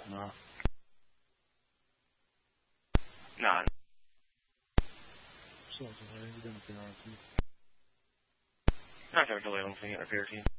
No. No. Só, vai resolvendo o PRT. Not going to delay on thing at repair team.